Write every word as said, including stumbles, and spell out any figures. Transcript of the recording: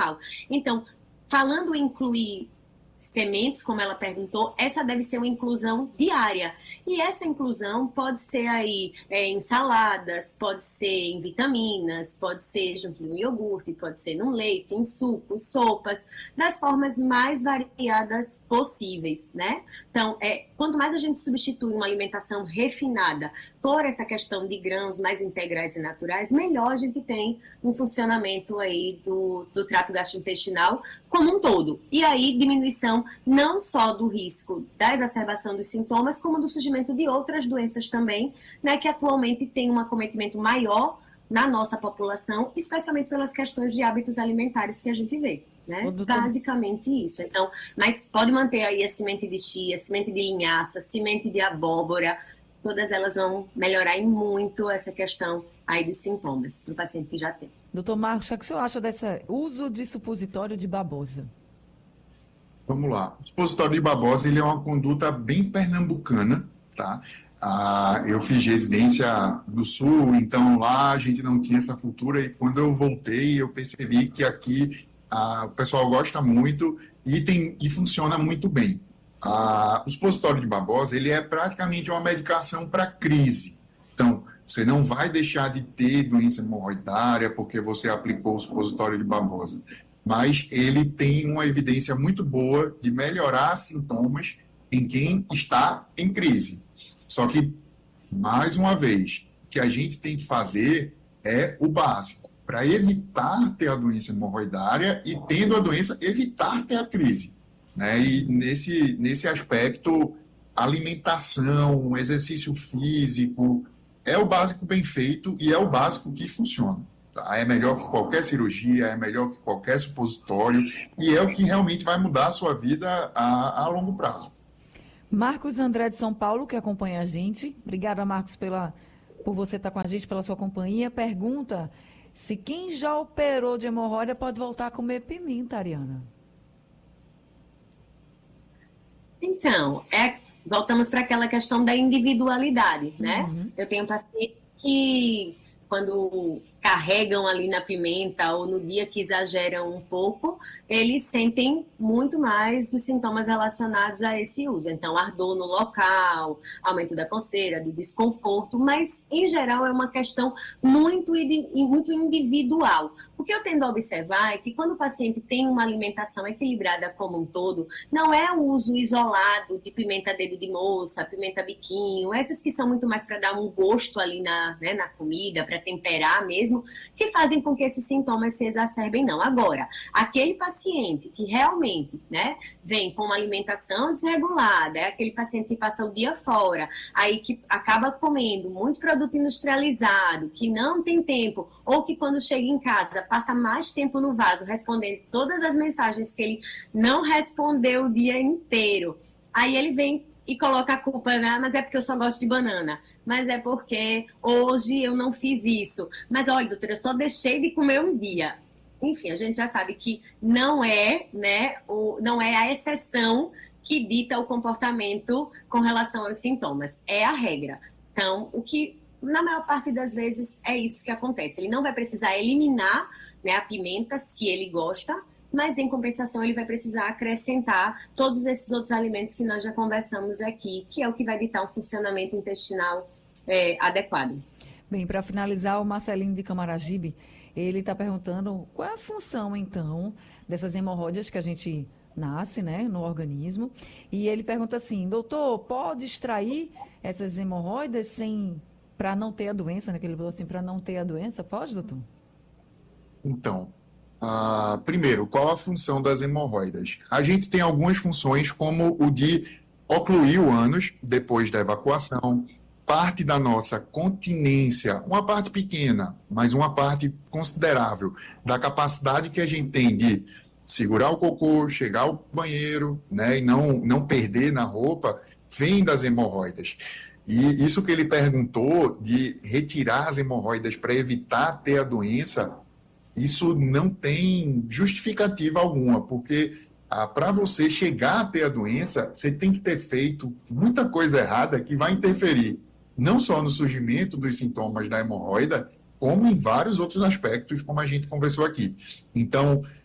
falo. Então, falando em incluir sementes, como ela perguntou, essa deve ser uma inclusão diária. E essa inclusão pode ser aí é, em saladas, pode ser em vitaminas, pode ser junto no iogurte, pode ser no leite, em sucos, sopas, das formas mais variadas possíveis, né? Então, é, quanto mais a gente substitui uma alimentação refinada por essa questão de grãos mais integrais e naturais, melhor a gente tem um funcionamento aí do, do trato gastrointestinal como um todo. E aí, diminuição não só do risco da exacerbação dos sintomas, como do surgimento de outras doenças também, né, que atualmente tem um acometimento maior na nossa população, especialmente pelas questões de hábitos alimentares que a gente vê, né? Doutor... Basicamente isso. Então, mas pode manter aí a semente de chia, semente de linhaça, semente de abóbora, todas elas vão melhorar em muito essa questão aí dos sintomas do paciente que já tem. Doutor Marcos, o que o senhor acha desse uso de supositório de babosa? Vamos lá. O supositório de babosa, ele é uma conduta bem pernambucana, tá? Ah, eu fiz residência no Sul, então lá a gente não tinha essa cultura, e quando eu voltei, eu percebi que aqui ah, o pessoal gosta muito e, tem, e funciona muito bem. Ah, o supositório de babosa, ele é praticamente uma medicação para crise. Então, você não vai deixar de ter doença hemorroidária porque você aplicou o supositório de babosa, mas ele tem uma evidência muito boa de melhorar sintomas em quem está em crise. Só que, mais uma vez, o que a gente tem que fazer é o básico, para evitar ter a doença hemorroidária e, tendo a doença, evitar ter a crise. Né? E nesse, nesse aspecto, alimentação, exercício físico, é o básico bem feito e é o básico que funciona. Tá? É melhor que qualquer cirurgia, é melhor que qualquer supositório e é o que realmente vai mudar a sua vida a, a longo prazo. Marcos André de São Paulo, que acompanha a gente. Obrigada, Marcos, pela, por você estar com a gente, pela sua companhia. Pergunta se quem já operou de hemorroida pode voltar a comer pimenta, Ariana. Então, é, voltamos para aquela questão da individualidade, né? Uhum. Eu tenho pacientes que, quando carregam ali na pimenta ou no dia que exageram um pouco, eles sentem muito mais os sintomas relacionados a esse uso. Então, ardor no local, aumento da coceira, do desconforto, mas, em geral, é uma questão muito, muito individual. O que eu tendo a observar é que quando o paciente tem uma alimentação equilibrada como um todo, não é o uso isolado de pimenta dedo de moça, pimenta biquinho, essas que são muito mais para dar um gosto ali na, né, na comida, para temperar mesmo, que fazem com que esses sintomas se exacerbem, não. Agora, aquele paciente que realmente, né, vem com uma alimentação desregulada, é aquele paciente que passa o dia fora, aí que acaba comendo muito produto industrializado, que não tem tempo, ou que quando chega em casa passa mais tempo no vaso respondendo todas as mensagens que ele não respondeu o dia inteiro. Aí ele vem e coloca a culpa, né? Mas é porque eu só gosto de banana. Mas é porque hoje eu não fiz isso. Mas olha, doutora, eu só deixei de comer um dia. Enfim, a gente já sabe que não é, né, o, não é a exceção que dita o comportamento com relação aos sintomas. É a regra. Então, o que, na maior parte das vezes, é isso que acontece. Ele não vai precisar eliminar, né, a pimenta, se ele gosta, mas, em compensação, ele vai precisar acrescentar todos esses outros alimentos que nós já conversamos aqui, que é o que vai ditar um funcionamento intestinal é, adequado. Bem, para finalizar, o Marcelinho de Camaragibe, ele está perguntando qual é a função, então, dessas hemorroidas que a gente nasce, né, no organismo. E ele pergunta assim, doutor, pode extrair essas hemorroidas sem, para não ter a doença, né, que ele falou assim, para não ter a doença? Pode, doutor? Então, Uh, primeiro, qual a função das hemorroidas? A gente tem algumas funções, como o de ocluir o ânus depois da evacuação, parte da nossa continência, uma parte pequena, mas uma parte considerável, da capacidade que a gente tem de segurar o cocô, chegar ao banheiro, né, e não, não perder na roupa, vem das hemorroidas. E isso que ele perguntou, de retirar as hemorroidas para evitar ter a doença, isso não tem justificativa alguma, porque ah, para você chegar a ter a doença, você tem que ter feito muita coisa errada que vai interferir não só no surgimento dos sintomas da hemorroida, como em vários outros aspectos, como a gente conversou aqui. Então,